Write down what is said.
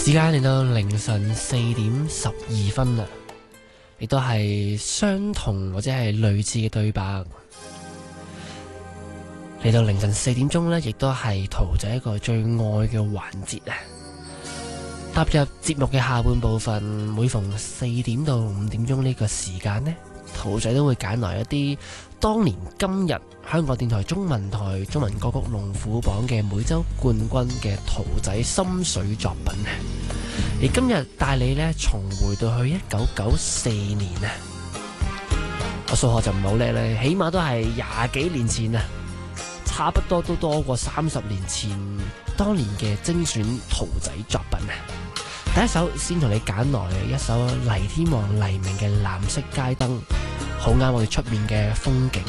時間嚟到凌晨4:12啦，亦都係相同或者係類似嘅對白。嚟到凌晨4點鐘呢，亦都係圖仔一個最愛嘅環節啊！踏入節目嘅下半部分，每逢4點到5點鐘呢個時間呢，圖仔都會揀來一啲當年今日香港電台中文台中文歌曲龍虎榜嘅每周冠軍嘅圖仔心水作品。而今日帶你呢重回到去1994年啊！我數學就唔好叻啦，起碼都係20幾年前啊，差不多都多過30年前當年嘅精選圖仔作品啊！第一首先同你揀來一首黎天王黎明嘅藍色街燈，好啱我哋出面嘅風景。